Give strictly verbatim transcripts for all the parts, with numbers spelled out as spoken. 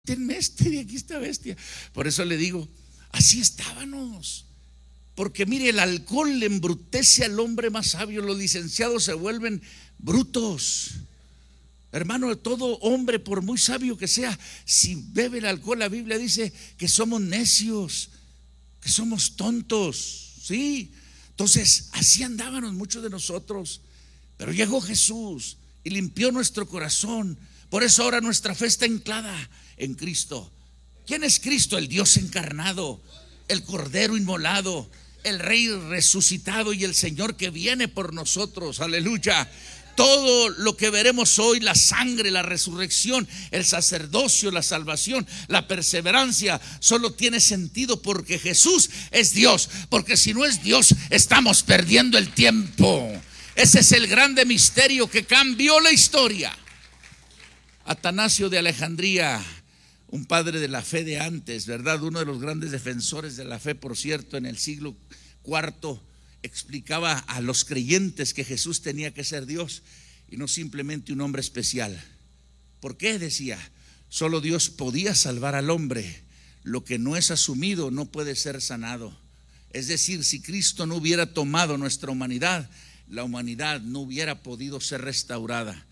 quítenme este de aquí, esta bestia. Por eso le digo, así estábamos. Porque mire, el alcohol le embrutece al hombre más sabio. Los licenciados se vuelven brutos. Hermano, todo hombre, por muy sabio que sea, si bebe el alcohol, la Biblia dice que somos necios, que somos tontos. Sí, entonces así andábamos muchos de nosotros. Pero llegó Jesús y limpió nuestro corazón. Por eso ahora nuestra fe está anclada en Cristo. ¿Quién es Cristo? El Dios encarnado, el Cordero inmolado, el Rey resucitado y el Señor que viene por nosotros. Aleluya. Todo lo que veremos hoy, la sangre, la resurrección, el sacerdocio, la salvación, la perseverancia, solo tiene sentido porque Jesús es Dios. Porque si no es Dios, estamos perdiendo el tiempo. Ese es el grande misterio que cambió la historia. Atanasio de Alejandría, un padre de la fe de antes, ¿verdad? Uno de los grandes defensores de la fe, por cierto, en el siglo cuarto, explicaba a los creyentes que Jesús tenía que ser Dios y no simplemente un hombre especial. ¿Por qué? Decía, solo Dios podía salvar al hombre. Lo que no es asumido no puede ser sanado. Es decir, si Cristo no hubiera tomado nuestra humanidad, la humanidad no hubiera podido ser restaurada.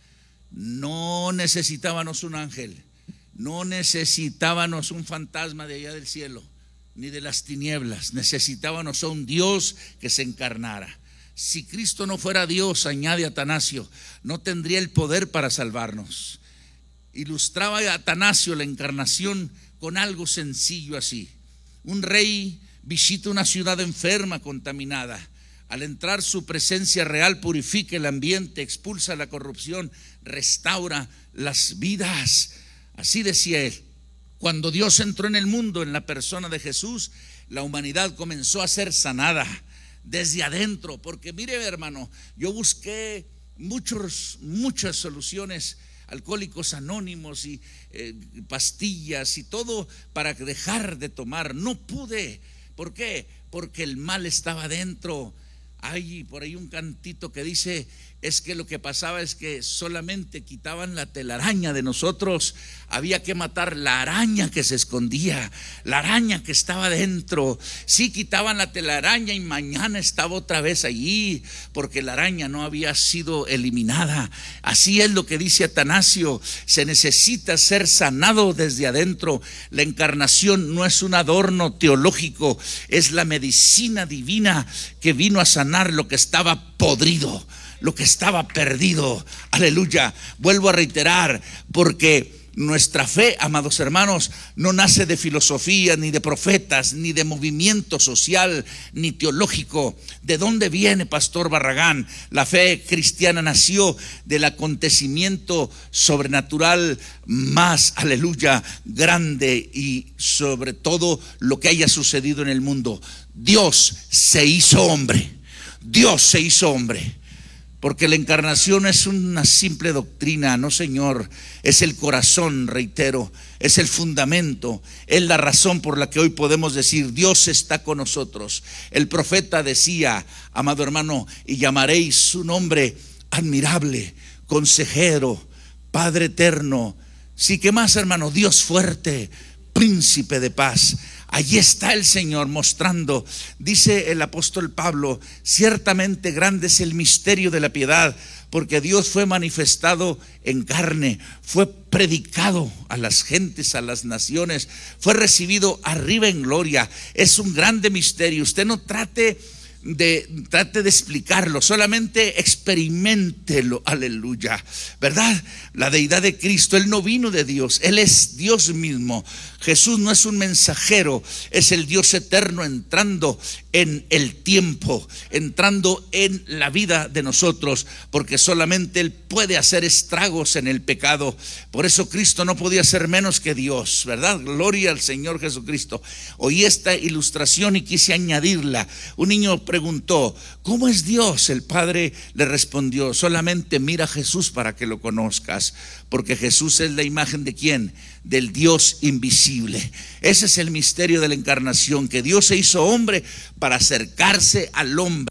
No necesitábamos un ángel, no necesitábamos un fantasma de allá del cielo, ni de las tinieblas. Necesitábamos a un Dios que se encarnara. Si Cristo no fuera Dios, añade Atanasio, no tendría el poder para salvarnos. Ilustraba a Atanasio la encarnación con algo sencillo así. Un rey visita una ciudad enferma, contaminada. Al entrar su presencia real purifica el ambiente, expulsa la corrupción, restaura las vidas. Así decía él. Cuando Dios entró en el mundo en la persona de Jesús, la humanidad comenzó a ser sanada desde adentro. Porque mire, hermano, yo busqué muchos, muchas soluciones, Alcohólicos Anónimos y eh, pastillas y todo para dejar de tomar. No pude. ¿Por qué? Porque el mal estaba adentro. Hay por ahí un cantito que dice, es que lo que pasaba es que solamente quitaban la telaraña de nosotros, había que matar la araña que se escondía, la araña que estaba dentro. Sí, quitaban la telaraña y mañana estaba otra vez allí, porque la araña no había sido eliminada. Así es lo que dice Atanasio, se necesita ser sanado desde adentro. La encarnación no es un adorno teológico, es la medicina divina que vino a sanar lo que estaba podrido, lo que estaba perdido. Aleluya. Vuelvo a reiterar, porque nuestra fe, amados hermanos, no nace de filosofía, ni de profetas, ni de movimiento social, ni teológico. ¿De dónde viene, Pastor Barragán? La fe cristiana nació del acontecimiento sobrenatural más, aleluya, grande y sobre todo lo que haya sucedido en el mundo. Dios se hizo hombre. Dios se hizo hombre. Porque la encarnación es una simple doctrina, no, señor. Es el corazón, reitero, es el fundamento, es la razón por la que hoy podemos decir Dios está con nosotros. El profeta decía, amado hermano, y llamaréis su nombre admirable, consejero, Padre eterno. Sí, ¿qué más, hermano? Dios fuerte, príncipe de paz. Allí está el Señor mostrando, dice el apóstol Pablo, ciertamente grande es el misterio de la piedad, porque Dios fue manifestado en carne, fue predicado a las gentes, a las naciones, fue recibido arriba en gloria. Es un grande misterio. Usted no trate de, trate de explicarlo, solamente experiméntelo, aleluya, ¿verdad? La deidad de Cristo, Él no vino de Dios, Él es Dios mismo. Jesús no es un mensajero, es el Dios eterno entrando en el tiempo, entrando en la vida de nosotros, porque solamente Él puede hacer estragos en el pecado. Por eso Cristo no podía ser menos que Dios, ¿verdad? Gloria al Señor Jesucristo. Oí esta ilustración y quise añadirla. Un niño preguntó, ¿cómo es Dios? El padre le respondió, solamente mira a Jesús para que lo conozcas, porque Jesús es la imagen de ¿quién? Del Dios invisible. Ese es el misterio de la encarnación, que Dios se hizo hombre para acercarse al hombre,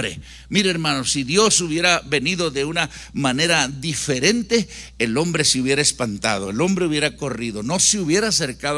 Mire, hermano, si Dios hubiera venido de una manera diferente, el hombre se hubiera espantado, el hombre hubiera corrido, no se hubiera acercado